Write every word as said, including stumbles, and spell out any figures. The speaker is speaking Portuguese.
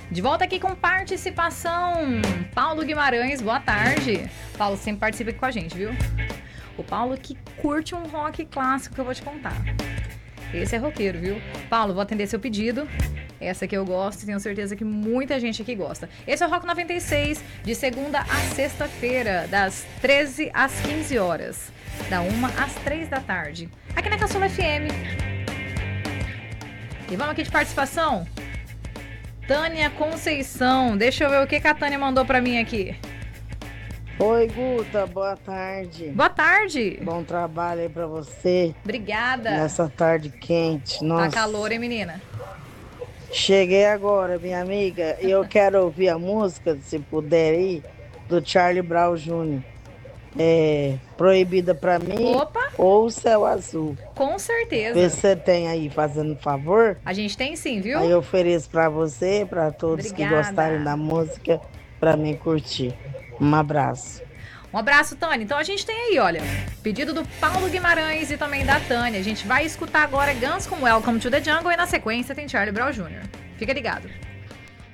De volta aqui com participação, Paulo Guimarães, boa tarde. Paulo sempre participa aqui com a gente, viu? O Paulo que curte um rock clássico que eu vou te contar. Esse é roqueiro, viu? Paulo, vou atender seu pedido. Essa que eu gosto e tenho certeza que muita gente aqui gosta. Esse é o Rock noventa e seis, de segunda a sexta-feira, das treze às quinze horas. Da uma às três da tarde. Aqui na Caçula F M. E vamos aqui de participação? Tânia Conceição. Deixa eu ver o que, que a Tânia mandou pra mim aqui. Oi, Guta, boa tarde. Boa tarde. Bom trabalho aí pra você. Obrigada. Nessa tarde quente. Nossa. Tá calor, hein, menina? Cheguei agora, minha amiga, e eu quero ouvir a música, se puder aí, do Charlie Brown Júnior É Proibida Pra Mim. Opa. Ou Céu Azul. Com certeza. Vê se você tem aí, fazendo favor. A gente tem sim, viu? Aí eu ofereço pra você, pra todos Obrigada. que gostarem da música, pra mim curtir. Um abraço. Um abraço, Tânia. Então a gente tem aí, olha, pedido do Paulo Guimarães e também da Tânia. A gente vai escutar agora Guns com Welcome to the Jungle e na sequência tem Charlie Brown Júnior Fica ligado.